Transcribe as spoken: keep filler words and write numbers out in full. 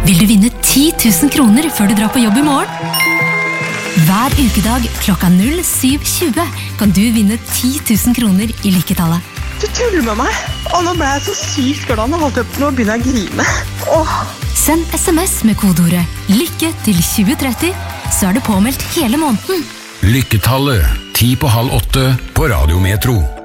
Vil du vinne ti tusen kroner før du drar på jobb i morgen? Hver ukedag klokka null syv tjue kan du vinne ti tusen kroner i lykketallet. Du tuller med meg, og nå ble jeg så sykt glad og holdt opp, nå begynner jeg å grine. Åh. Send sms med kodeordet lykke til tjue tretti, så er du påmeldt hele måneden. Lykketallet, ti på halv åtte på Radio Metro.